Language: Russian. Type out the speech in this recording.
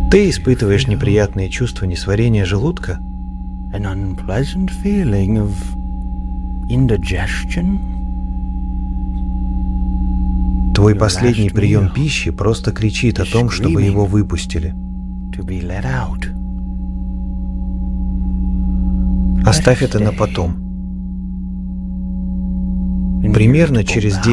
Ты испытываешь неприятные чувства несварения желудка? An unpleasant feeling of indigestion? Твой последний прием пищи просто кричит о том, чтобы его выпустили. To be let out. Оставь это на потом. Примерно через